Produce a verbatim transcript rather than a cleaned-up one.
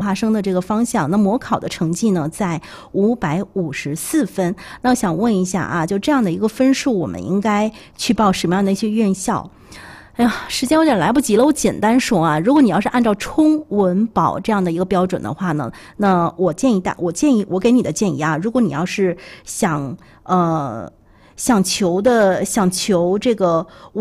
化生的这个方向，那模考的成绩呢在五百五十四分。那想问一下啊，就这样的一个分数，我们应该去报什么样的一些院校？哎呀，时间有点来不及了，我简单说啊，如果你要是按照冲文保这样的一个标准的话呢，那我建议大，我建议我给你的建议啊，如果你要是想呃想求的想求这个。